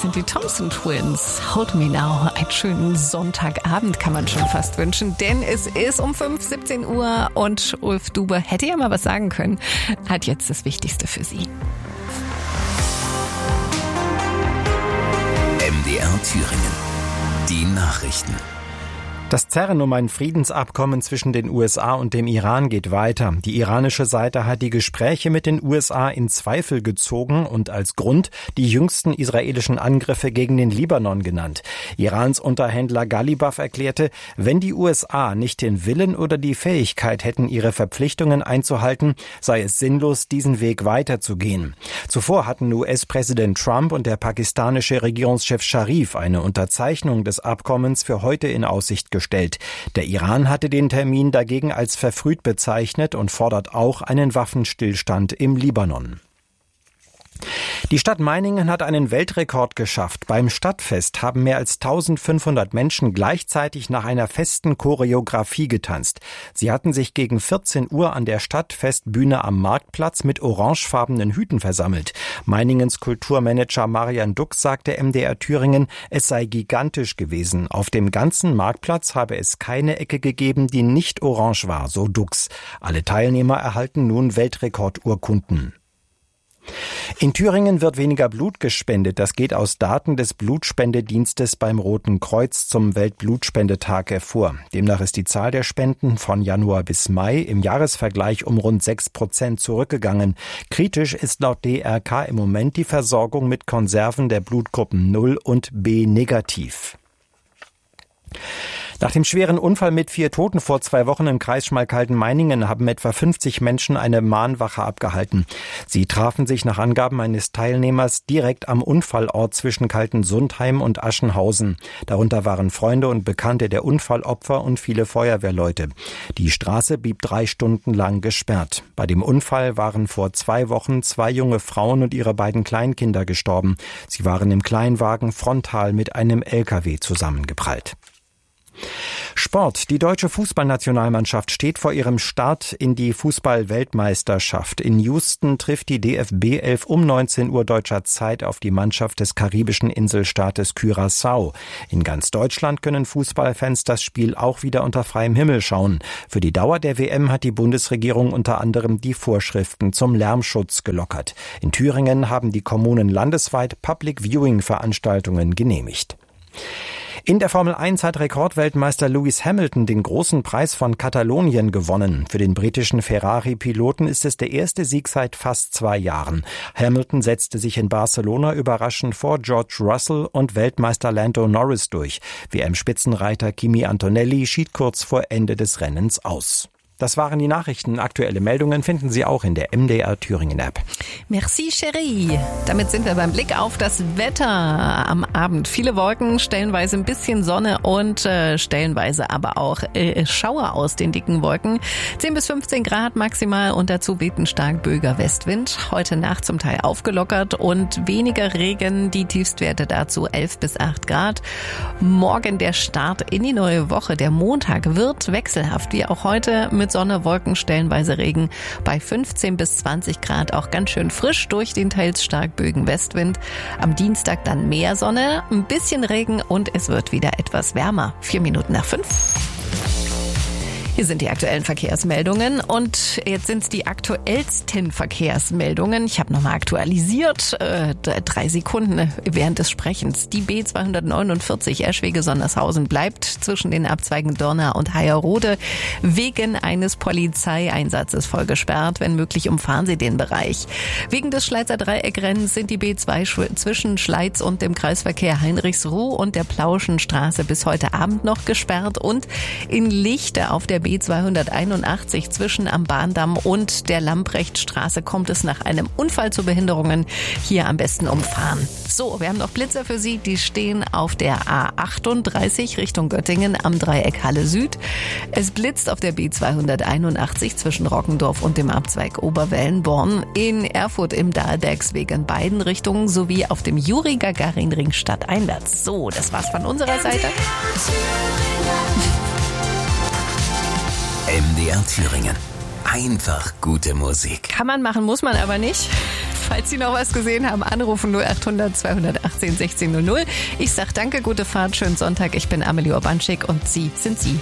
sind die Thompson Twins. Hold Me Now. Einen schönen Sonntagabend kann man schon fast wünschen, denn es ist um 17 Uhr und Ulf Duber hätte ja mal was sagen können, hat jetzt das Wichtigste für Sie. MDR Thüringen. Die Nachrichten. Das Zerren um ein Friedensabkommen zwischen den USA und dem Iran geht weiter. Die iranische Seite hat die Gespräche mit den USA in Zweifel gezogen und als Grund die jüngsten israelischen Angriffe gegen den Libanon genannt. Irans Unterhändler Ghalibaf erklärte, wenn die USA nicht den Willen oder die Fähigkeit hätten, ihre Verpflichtungen einzuhalten, sei es sinnlos, diesen Weg weiterzugehen. Zuvor hatten US-Präsident Trump und der pakistanische Regierungschef Scharif eine Unterzeichnung des Abkommens für heute in Aussicht gestellt. Der Iran hatte den Termin dagegen als verfrüht bezeichnet und fordert auch einen Waffenstillstand im Libanon. Die Stadt Meiningen hat einen Weltrekord geschafft. Beim Stadtfest haben mehr als 1500 Menschen gleichzeitig nach einer festen Choreografie getanzt. Sie hatten sich gegen 14 Uhr an der Stadtfestbühne am Marktplatz mit orangefarbenen Hüten versammelt. Meiningens Kulturmanager Marian Dux sagte MDR Thüringen, es sei gigantisch gewesen. Auf dem ganzen Marktplatz habe es keine Ecke gegeben, die nicht orange war, so Dux. Alle Teilnehmer erhalten nun Weltrekordurkunden. In Thüringen wird weniger Blut gespendet. Das geht aus Daten des Blutspendedienstes beim Roten Kreuz zum Weltblutspendetag hervor. Demnach ist die Zahl der Spenden von Januar bis Mai im Jahresvergleich um rund 6% zurückgegangen. Kritisch ist laut DRK im Moment die Versorgung mit Konserven der Blutgruppen 0 und B negativ. Nach dem schweren Unfall mit 4 Toten vor 2 Wochen im Kreis Schmalkalden-Meiningen haben etwa 50 Menschen eine Mahnwache abgehalten. Sie trafen sich nach Angaben eines Teilnehmers direkt am Unfallort zwischen Kaltensundheim und Aschenhausen. Darunter waren Freunde und Bekannte der Unfallopfer und viele Feuerwehrleute. Die Straße blieb 3 Stunden lang gesperrt. Bei dem Unfall waren vor 2 Wochen 2 junge Frauen und ihre beiden Kleinkinder gestorben. Sie waren im Kleinwagen frontal mit einem LKW zusammengeprallt. Sport. Die deutsche Fußballnationalmannschaft steht vor ihrem Start in die Fußball-Weltmeisterschaft. In Houston trifft die DFB 11 um 19 Uhr deutscher Zeit auf die Mannschaft des karibischen Inselstaates Curaçao. In ganz Deutschland können Fußballfans das Spiel auch wieder unter freiem Himmel schauen. Für die Dauer der WM hat die Bundesregierung unter anderem die Vorschriften zum Lärmschutz gelockert. In Thüringen haben die Kommunen landesweit Public-Viewing-Veranstaltungen genehmigt. In der Formel 1 hat Rekordweltmeister Lewis Hamilton den großen Preis von Katalonien gewonnen. Für den britischen Ferrari-Piloten ist es der erste Sieg seit fast 2 Jahren. Hamilton setzte sich in Barcelona überraschend vor George Russell und Weltmeister Lando Norris durch. WM-Spitzenreiter Kimi Antonelli schied kurz vor Ende des Rennens aus. Das waren die Nachrichten. Aktuelle Meldungen finden Sie auch in der MDR Thüringen App. Merci, Chérie. Damit sind wir beim Blick auf das Wetter am Abend. Viele Wolken, stellenweise ein bisschen Sonne und stellenweise aber auch Schauer aus den dicken Wolken. 10 bis 15 Grad maximal und dazu weht ein stark böiger Westwind. Heute Nacht zum Teil aufgelockert und weniger Regen. Die Tiefstwerte dazu 11 bis 8 Grad. Morgen der Start in die neue Woche. Der Montag wird wechselhaft, wie auch heute, mit Sonne, Wolken, stellenweise Regen bei 15 bis 20 Grad, auch ganz schön frisch durch den teils stark böigen Westwind. Am Dienstag dann mehr Sonne, ein bisschen Regen und es wird wieder etwas wärmer. 4:05. Hier sind die aktuellen Verkehrsmeldungen und jetzt sind es die aktuellsten Verkehrsmeldungen. Ich habe nochmal aktualisiert, 3 Sekunden während des Sprechens. Die B249 Eschwege-Sonnershausen bleibt zwischen den Abzweigen Dorna und Heierode wegen eines Polizeieinsatzes voll gesperrt. Wenn möglich, umfahren Sie den Bereich. Wegen des Schleizer Dreieckrennens sind die B2 zwischen Schleiz und dem Kreisverkehr Heinrichsruh und der Plauschenstraße bis heute Abend noch gesperrt und in Lichte auf der B281 zwischen am Bahndamm und der Lamprechtstraße kommt es nach einem Unfall zu Behinderungen. Hier am besten umfahren. So, wir haben noch Blitzer für Sie. Die stehen auf der A38 Richtung Göttingen am Dreieck Halle Süd. Es blitzt auf der B281 zwischen Rockendorf und dem Abzweig Oberwellenborn. In Erfurt im Dahlbergsweg in beiden Richtungen sowie auf dem Juri-Gagarin-Ring stadteinwärts. So, das war's von unserer Seite. MDR Thüringen. Einfach gute Musik. Kann man machen, muss man aber nicht. Falls Sie noch was gesehen haben, anrufen 0800 218 16 00. Ich sag danke, gute Fahrt, schönen Sonntag. Ich bin Amelie Urbanschik und Sie sind Sie.